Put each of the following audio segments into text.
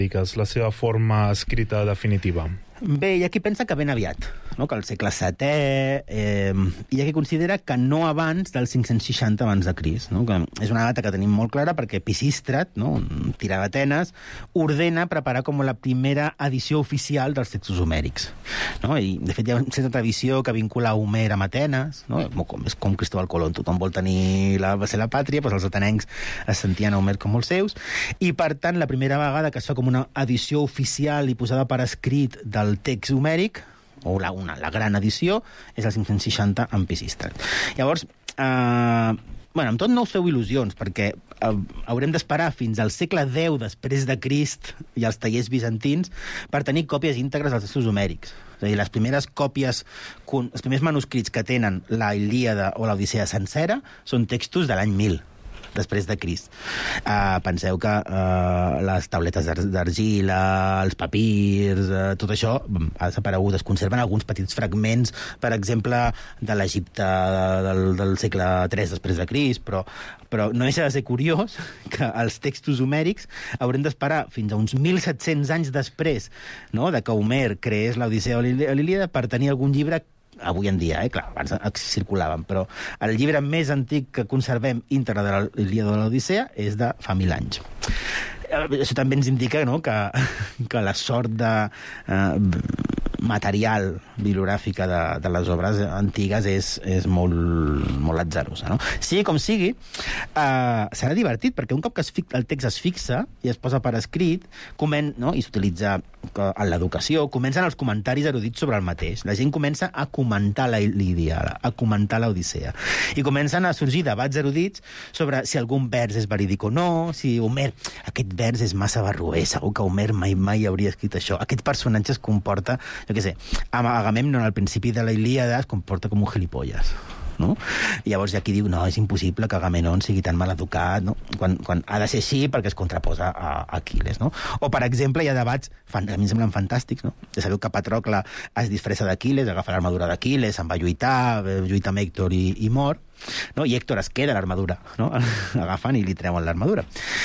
la seva forma escrita definitiva? Bé, hi ha qui pensa que ben aviat, no? Que al segle VII, hi ha qui considera que no abans del 560 abans de Crist, no? Que és una data que tenim molt clara perquè Pisístrat, no? Un tirà d'Atenes, ordena preparar com la primera edició oficial dels textos homèrics, no? I, de fet, hi ha una certa tradició que vincula Homer amb Atenes, no? És com Cristóbal Colón, tothom vol tenir la pàtria, doncs els atenencs es sentien a Homer com els seus, i, per tant, la primera vegada que es fa com una edició oficial i posada per escrit del text homèric, o la gran edició, és el 560 amb Pisístrat. Llavors, amb tot no us feu il·lusions, perquè haurem d'esperar fins al segle X després de Crist i els tallers bizantins per tenir còpies íntegres dels textos homèrics. És a dir, les primeres còpies, els primers manuscrits que tenen la Ilíada o l'Odissea sencera són textos de l'any 1000. Després de Crist. Penseu que les tauletes d'argila, els papirs, tot això ha desaparegut. Es conserven alguns petits fragments, per exemple, de l'Egipte del segle III després de Crist, però no deixa de ser curiós que els textos homèrics haurem d'esperar fins a uns 1.700 anys després, no?, de que Homer creés l'Odissea o l'Ilíada per tenir algun llibre avui en dia, clar, abans circulaven, però el llibre més antic que conservem íntegre de l'Ilíada o l'Odissea és de fa 1.000 anys. Això també ens indica, no?, que la sort de material bibliogràfica de les obres antigues és molt atzarosa, no? Sigui com sigui, serà divertit, perquè un cop que el text es fixa i es posa per escrit, no?, i s'utilitza en l'educació, comencen els comentaris erudits sobre el mateix. La gent comença a comentar la Ilíada, a comentar l'Odissea, i comencen a sorgir debats erudits sobre si algun vers és verídic o no, si Homer, aquest vers és massa barroer, segur que Homer mai hauria escrit això. Aquest personatge es comporta, jo què sé, Agamèmnon al principi de la Ilíada es comporta com un gilipolles, no? I llavors hi ha qui diu, no, és impossible que Agamèmnon sigui tan mal educat, no? Quan ha de ser així perquè es contraposa a Aquil·les, no? O, per exemple, hi ha debats, a mi em semblen fantàstics, no? Ja sabeu que Patrocle es disfressa d'Aquil·les, agafa l'armadura d'Aquil·les, se'n va lluitar amb Hèctor i mor, no? I Hèctor es queda l'armadura, no? Agafen i li treuen l'armadura.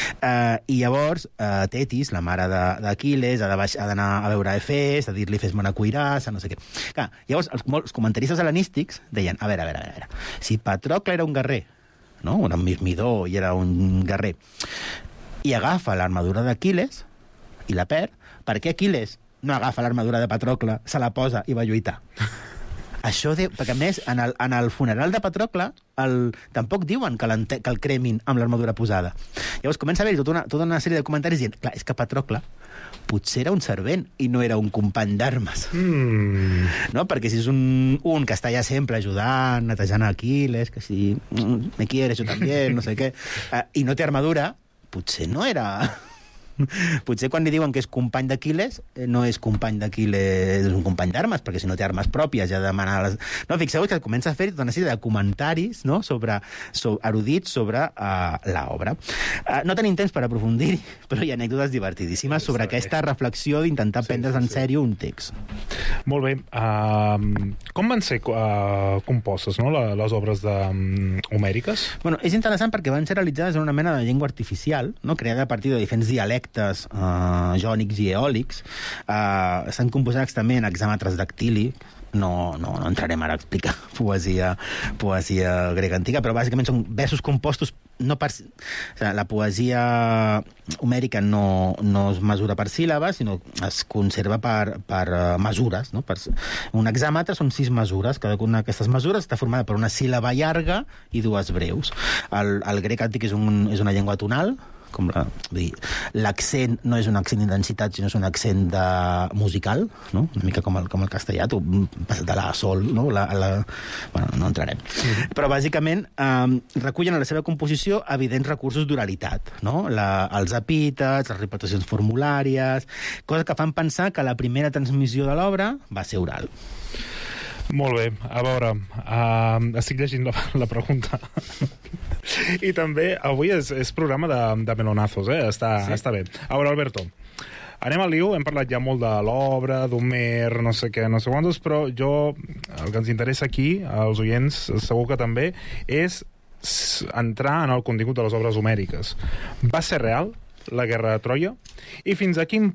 I llavors Tetis, la mare d'Aquil·les, ha d'anar a veure Efes, a dir-li fes-me una cuirassa, no sé què. Clar, llavors els comentaristes hel·lenístics deien, a veure, si Patrocle era un guerrer, no?, un Mirmidó i era un guerrer, i agafa l'armadura d'Aquil·les i la perd, per què Aquil·les no agafa l'armadura de Patrocle, se la posa i va lluitar? Això perquè, a més, en el funeral de Patrocle tampoc diuen que el cremin amb l'armadura posada. Llavors comença a haver-hi tota una sèrie de comentaris dient, clar, és que Patrocle potser era un servent i no era un company d'armes. No? Perquè si és un que està allà sempre ajudant, netejant a Aquil·les, que si me quieres, jo també, no sé què, i no té armadura, potser no era... Potser quan li diuen que és company d'Aquil·les, no és company d'Aquil·les, és un company d'armes, perquè si no té armes pròpies ja demana... No, fixeu-vos que comença a fer tota una sèrie de comentaris, no?, erudits sobre l'obra. No tenim temps per aprofundir, però hi ha anècdotes divertidíssimes sobre aquesta reflexió d'intentar prendre's en sèrio un text. Molt bé. Com van ser compostes, no?, les obres homèriques? Bueno, és interessant perquè van ser realitzades en una mena de llengua artificial, no?, creada a partir de diferents dialectes jònics i eòlics. Estan composats també en hexàmetres dactílics. No entrarem ara a explicar poesia grega antiga, però bàsicament són versos compostos la poesia homèrica no es mesura per síl·labes, sinó es conserva per mesures, no? Un hexàmetre són 6 mesures, cadascuna d'aquestes mesures està formada per una síl·laba llarga i 2 breus. El grec antic és una llengua tonal, l'accent no és un accent d'intensitat, sinó és un accent musical, no? Una mica com el castellà, tu passes de la a sol, no? Bueno, no entrarem. Però bàsicament recullen a la seva composició evidents recursos d'oralitat, no? Els epítets, les repeticions formulàries, coses que fan pensar que la primera transmissió de l'obra va ser oral. Molt bé, a veure, estic llegint la pregunta. I també avui és programa de melonazos, està bé. A veure, Alberto, anem al lío, hem parlat ja molt de l'obra, d'Homer, no sé què, no sé quantos, però el que ens interessa aquí, als oients, segur que també, és entrar en el contingut de les obres homèriques. Va ser real? la guerra de Troia, i fins a quin